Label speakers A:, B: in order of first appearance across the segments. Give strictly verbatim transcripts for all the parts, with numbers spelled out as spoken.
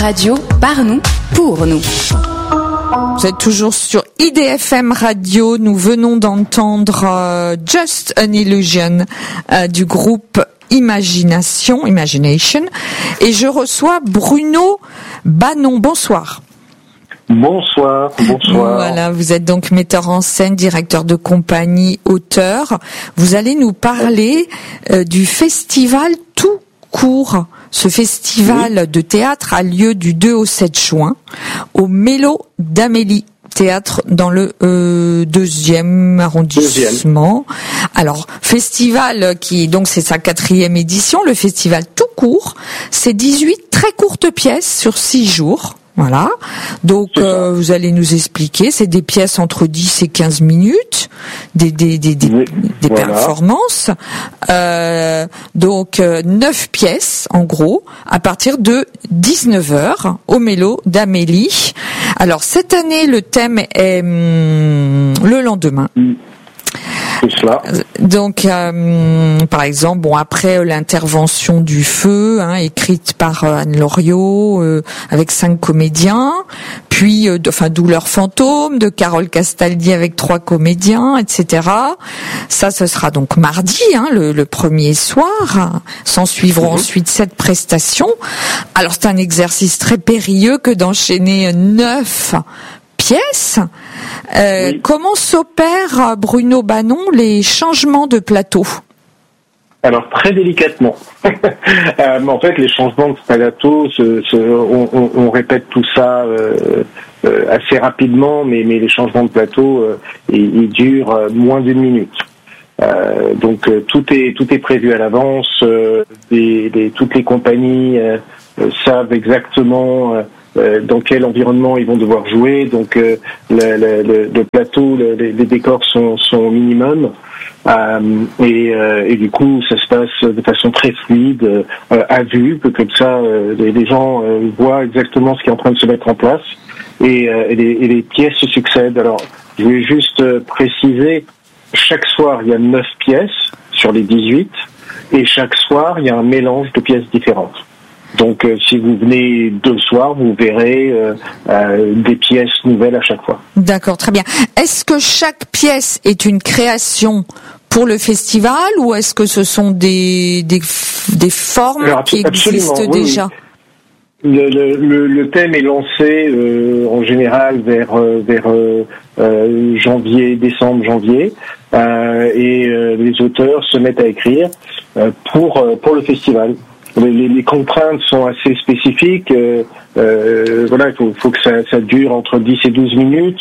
A: Radio, par nous, pour nous.
B: Vous êtes toujours sur I D F M Radio. Nous venons d'entendre euh, Just an Illusion euh, du groupe Imagination, Imagination. Et je reçois Bruno Banon. Bonsoir.
C: Bonsoir, bonsoir.
B: Voilà, vous êtes donc metteur en scène, directeur de compagnie, auteur. Vous allez nous parler euh, du festival Tout Court. Ce festival oui. de théâtre a lieu du deux au sept juin au Mélo d'Amélie Théâtre dans le euh, deuxième arrondissement. Deuxième. Alors, festival qui, donc c'est sa quatrième édition, le festival Tout Court, c'est dix-huit très courtes pièces sur six jours. Voilà. Donc euh, vous allez nous expliquer, c'est des pièces entre dix et quinze minutes, des des des des, oui, des voilà. performances. Euh, donc euh, neuf pièces en gros à partir de dix-neuf heures au Mélo d'Amélie. Alors cette année le thème est hum, le lendemain. Mm.
C: Cela.
B: Donc, euh, par exemple, bon après l'intervention du feu, hein, écrite par euh, Anne Loriot, euh, avec cinq comédiens, puis, euh, enfin, Douleur fantôme de Carole Castaldi avec trois comédiens, et cetera. Ça, ce sera donc mardi, hein, le, le premier soir. S'en suivront mmh. ensuite sept prestations. Alors, c'est un exercice très périlleux que d'enchaîner neuf pièces. Euh, oui. Comment s'opèrent, Bruno Banon, les changements de plateau ?
C: Alors, très délicatement. euh, en fait, les changements de plateau, se, se, on, on, on répète tout ça euh, euh, assez rapidement, mais, mais les changements de plateau, euh, ils, ils durent euh, moins d'une minute. Euh, donc, euh, tout est tout est prévu à l'avance. Euh, des, des, toutes les compagnies euh, euh, savent exactement euh, Euh, dans quel environnement ils vont devoir jouer, donc euh, le, le, le plateau, le, les, les décors sont, sont au minimum, euh, et, euh, et du coup ça se passe de façon très fluide, euh, à vue, que comme ça euh, les, les gens euh, voient exactement ce qui est en train de se mettre en place, et, euh, et, les, et les pièces se succèdent. Alors je vais juste euh, préciser, chaque soir il y a neuf pièces sur les dix-huit, et chaque soir il y a un mélange de pièces différentes. Donc, euh, si vous venez deux soirs, vous verrez euh, euh, des pièces nouvelles à chaque fois.
B: D'accord, très bien. Est-ce que chaque pièce est une création pour le festival, ou est-ce que ce sont des des, des formes Alors, qui existent oui, déjà
C: oui. Le, le, le thème est lancé euh, en général vers euh, vers euh, euh, janvier, décembre, janvier, euh, et euh, les auteurs se mettent à écrire euh, pour euh, pour le festival. Les, les contraintes sont assez spécifiques. Euh, euh, voilà, il faut, faut que ça, ça dure entre dix et douze minutes,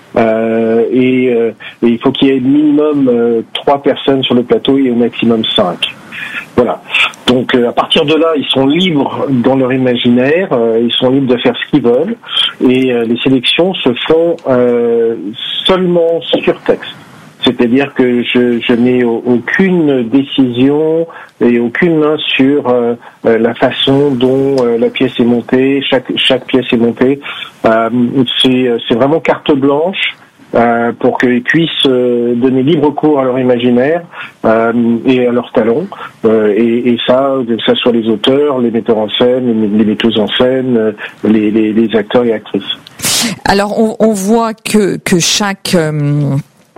C: euh, et, euh, et il faut qu'il y ait minimum euh, trois personnes sur le plateau et au maximum cinq. Voilà. Donc euh, à partir de là, ils sont libres dans leur imaginaire, euh, ils sont libres de faire ce qu'ils veulent, et euh, les sélections se font euh, seulement sur texte. C'est-à-dire que je, je n'ai aucune décision et aucune main sur euh, la façon dont euh, la pièce est montée, chaque chaque pièce est montée. Euh, c'est, c'est vraiment carte blanche euh, pour qu'ils puissent euh, donner libre cours à leur imaginaire euh, et à leurs talents. Euh, et, et ça, que ce soit les auteurs, les metteurs en scène, les, les metteuses en scène, les, les, les acteurs et actrices.
B: Alors, on, on voit que que chaque euh...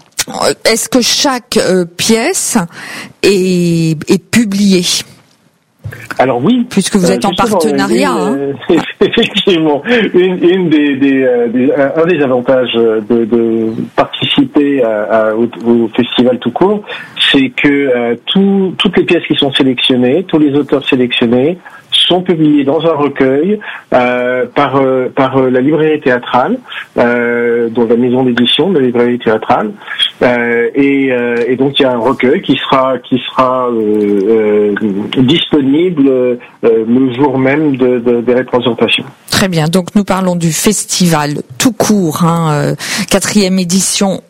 B: Est-ce que chaque euh, pièce est, est publiée ?
C: Alors oui,
B: puisque vous êtes euh, en partenariat.
C: Une,
B: hein.
C: euh, effectivement, une, une des, des, euh, des, un des avantages de, de participer à, à, au, au festival tout court, c'est que euh, tout, toutes les pièces qui sont sélectionnées, tous les auteurs sélectionnés, sont publiés dans un recueil euh, par euh, par euh, la librairie théâtrale, euh, dans la maison d'édition de la librairie théâtrale, euh, et, euh, et donc il y a un recueil qui sera qui sera euh, euh, disponible euh, le jour même de, de, des représentations.
B: Très bien. Donc nous parlons du festival tout court, hein, euh, quatrième édition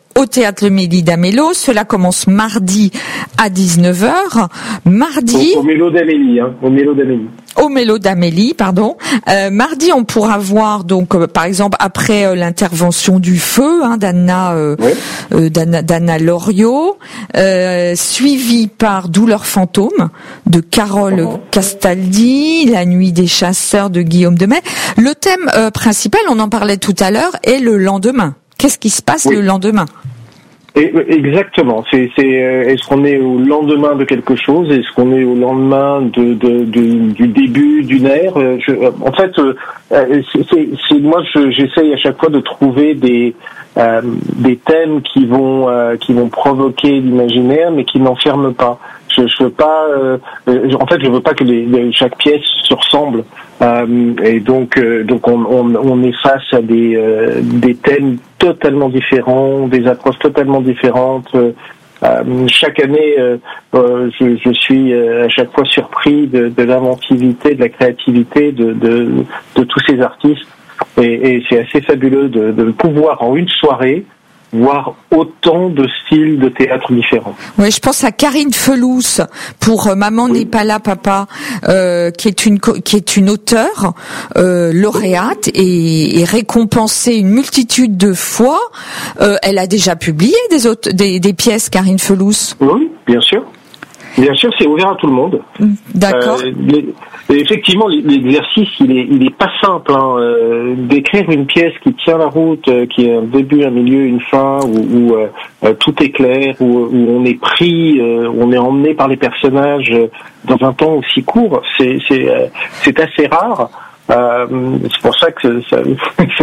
B: au Théâtre Le Méli d'Amelot. Cela commence mardi à dix-neuf heures. Mardi...
C: Au, au Mélo d'Amélie, hein, au Mélo d'Amélie.
B: Au Mélo d'Amélie, pardon. Euh, mardi, on pourra voir, donc, euh, par exemple, après euh, l'intervention du feu hein, d'Anna, euh,
C: ouais.
B: euh, d'Anna, d'Anna Loriot, euh, suivi par Douleur fantôme de Carole
C: uh-huh.
B: Castaldi, La nuit des chasseurs de Guillaume Demet. Le thème euh, principal, on en parlait tout à l'heure, est le lendemain. Qu'est-ce qui se passe oui. le lendemain ?
C: Et, exactement. C'est, c'est, est-ce qu'on est au lendemain de quelque chose ? Est-ce qu'on est au lendemain de, de, de du début d'une ère ? je, En fait, c'est, c'est, c'est moi, je, j'essaye à chaque fois de trouver des euh, des thèmes qui vont euh, qui vont provoquer l'imaginaire, mais qui n'enferment pas. Je, je veux pas. Euh, en fait, je veux pas que les, les, chaque pièce se ressemble. Euh, et donc, euh, donc on, on, on est face à des euh, des thèmes totalement différents, des approches totalement différentes. Euh, chaque année, euh, euh, je, je suis à chaque fois surpris de, de l'inventivité, de la créativité de, de, de tous ces artistes. Et, et c'est assez fabuleux de, de pouvoir en une soirée voir autant de styles de théâtre différents.
B: Oui, je pense à Karine Felous pour euh, Maman oui. n'est pas là, papa, euh, qui est une qui est une auteure euh, lauréate et, et récompensée une multitude de fois. Euh, elle a déjà publié des, aute- des des pièces, Karine Felous.
C: Oui, bien sûr. Bien sûr, c'est ouvert à tout le monde.
B: D'accord.
C: Euh, les, effectivement, l'exercice, il est, il est pas simple. Hein. Euh, d'écrire une pièce qui tient la route, euh, qui a un début, un milieu, une fin, où, où euh, tout est clair, où, où on est pris, euh, où on est emmené par les personnages euh, dans un temps aussi court, c'est, c'est, euh, c'est assez rare. Euh, c'est pour ça que ça, ça,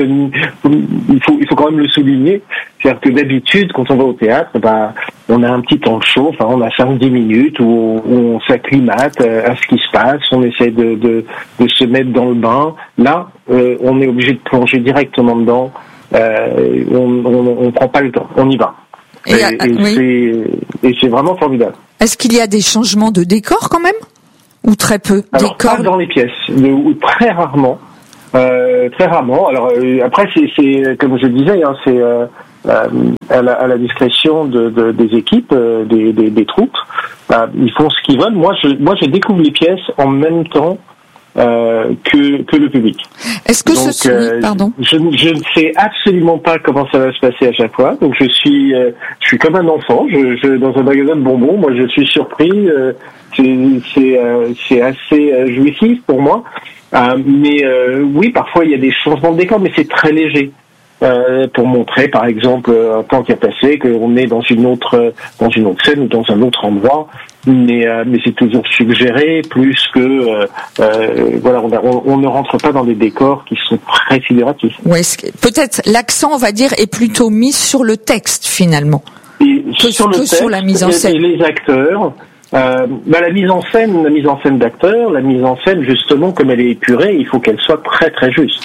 C: il faut il faut quand même le souligner. C'est-à-dire que d'habitude, quand on va au théâtre, bah, on a un petit temps de chaud, enfin on a cinq dix minutes où, où on s'acclimate à ce qui se passe, on essaie de, de, de se mettre dans le bain. Là, euh, on est obligé de plonger directement dedans. Euh, on, on, on prend pas le temps, on y va. Et, et, et, oui. c'est, et c'est vraiment formidable.
B: Est-ce qu'il y a des changements de décor quand même ? Ou très peu.
C: Alors
B: décor...
C: pas dans les pièces, ou très rarement, euh, très rarement. Alors euh, après c'est, c'est comme je disais, hein, c'est euh, euh, à, la, à la discrétion de, de, des équipes, euh, des, des, des troupes. Euh, ils font ce qu'ils veulent. Moi je, moi je découvre les pièces en même temps euh, que que le public.
B: Est-ce que
C: donc,
B: ce
C: euh,
B: oui, pardon.
C: Je, je ne sais absolument pas comment ça va se passer à chaque fois. Donc je suis euh, je suis comme un enfant. Je, je dans un magasin de bonbons. Moi je suis surpris. Euh, C'est, c'est, euh, c'est assez euh, jouissif pour moi, euh, mais euh, oui, parfois il y a des changements de décor, mais c'est très léger euh, pour montrer, par exemple, un temps qui a passé, qu'on est dans une autre dans une autre scène ou dans un autre endroit, mais euh, mais c'est toujours suggéré plus que euh, euh, voilà, on, a, on, on ne rentre pas dans des décors qui sont très figuratifs.
B: Ouais, peut-être l'accent, on va dire, est plutôt mis sur le texte finalement,
C: et
B: que sur, le que texte, sur la mise en scène.
C: Et les acteurs. Euh, bah, la mise en scène, la mise en scène d'acteurs, la mise en scène justement comme elle est épurée, il faut qu'elle soit très très juste.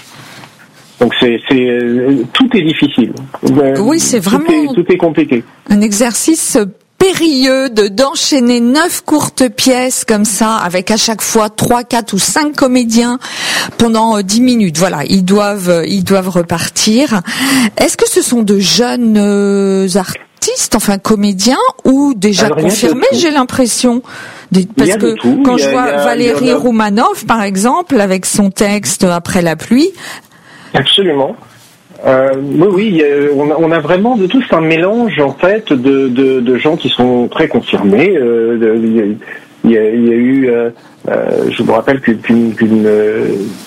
C: Donc c'est, c'est euh, tout est difficile.
B: Oui, c'est vraiment
C: tout est, tout est compliqué.
B: Un exercice périlleux de d'enchaîner neuf courtes pièces comme ça, avec à chaque fois trois, quatre ou cinq comédiens pendant dix minutes. Voilà, ils doivent ils doivent repartir. Est-ce que ce sont de jeunes euh, artistes, enfin comédiens, ou déjà Alors, confirmés, j'ai l'impression. Parce que quand je vois a, Valérie a... Roumanoff, par exemple, avec son texte Après la pluie.
C: Absolument. Euh, oui, oui, on a, on a vraiment de tous un mélange en fait de, de, de gens qui sont très confirmés. Euh, de, il, y a, il, y a, il y a eu, euh, euh, je me rappelle qu'une, qu'une, qu'une euh,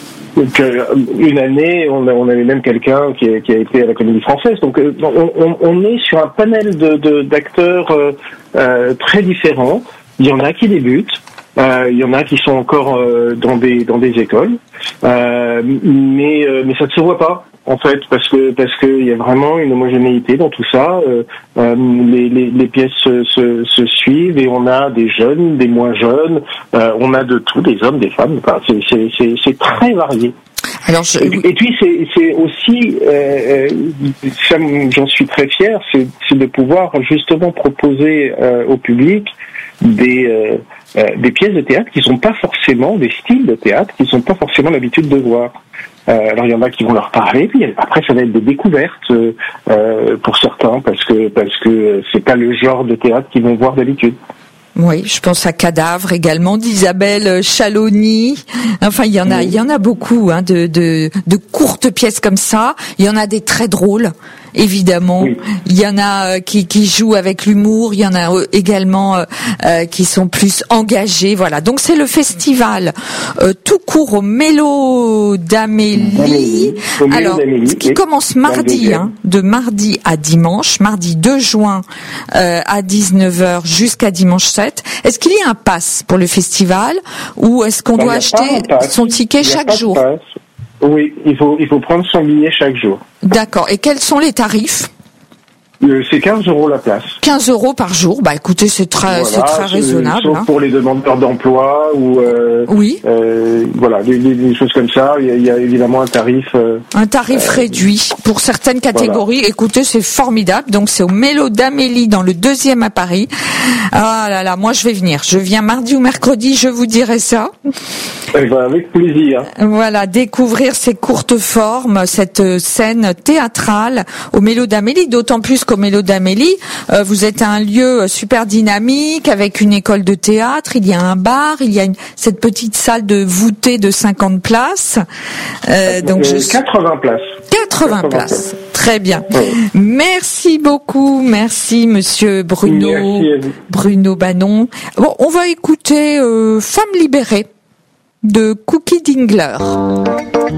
C: une année, on, a, on avait même quelqu'un qui a, qui a été à la Comédie Française. Donc, euh, on, on est sur un panel de, de, d'acteurs euh, euh, très différents. Il y en a qui débutent. Euh, il y en a qui sont encore euh, dans des dans des écoles, euh, mais euh, mais ça ne se voit pas en fait parce que parce que il y a vraiment une homogénéité dans tout ça. Euh, euh, les, les les pièces se, se se suivent et on a des jeunes, des moins jeunes, euh, on a de tout, des hommes, des femmes. Enfin, c'est c'est c'est, c'est très varié. Alors je... et, et puis c'est c'est aussi euh, j'en suis très fier, c'est c'est de pouvoir justement proposer euh, au public des euh, euh, des pièces de théâtre qui sont pas forcément des styles de théâtre qui sont pas forcément l'habitude de voir. Euh, alors il y en a qui vont leur parler, puis après ça va être des découvertes euh, pour certains parce que parce que c'est pas le genre de théâtre qu'ils vont voir d'habitude.
B: Oui, je pense à Cadavre également d'Isabelle Chaloni. Enfin, il y en a, il y en a beaucoup hein, de, de de courtes pièces comme ça. Il y en a des très drôles, évidemment. Oui. Il y en a qui qui jouent avec l'humour. Il y en a également euh, qui sont plus engagés. Voilà. Donc c'est le festival euh, tout court au Mélo d'Amélie. Alors, qui commence mardi, hein, de mardi à dimanche, mardi deux juin euh, à dix-neuf heures jusqu'à dimanche sept. Est-ce qu'il y a un pass pour le festival ou est-ce qu'on ben, doit acheter son ticket chaque jour?
C: Oui, il faut il faut prendre son billet chaque jour.
B: D'accord. Et quels sont les tarifs?
C: Euh, c'est quinze euros la place.
B: quinze euros par jour. Bah écoutez, c'est très, voilà, c'est très raisonnable.
C: Sauf
B: hein.
C: pour les demandeurs d'emploi ou euh,
B: oui.
C: Euh, voilà, des, des, des choses comme ça. Il y a, il y a évidemment un tarif. Euh,
B: un tarif euh, réduit pour certaines catégories. Voilà. Écoutez, c'est formidable. Donc c'est au Mélo d'Amélie dans le deuxième à Paris. Ah là là, moi je vais venir. Je viens mardi ou mercredi. Je vous dirai ça.
C: Eh ben, avec plaisir.
B: Voilà, découvrir ces courtes formes, cette scène théâtrale au Mélo d'Amélie, d'autant plus qu'au Mélo d'Amélie, euh, vous êtes un lieu super dynamique avec une école de théâtre, il y a un bar, il y a une, cette petite salle de voûtée de cinquante places. Euh, donc
C: euh,
B: je...
C: quatre-vingts places.
B: quatre-vingts, quatre-vingts places. places. Très bien. Oui. Merci beaucoup, merci Monsieur Bruno,
C: merci à vous.
B: Bruno Banon. Bon, on va écouter euh, Femme libérée de Cookie Dingler.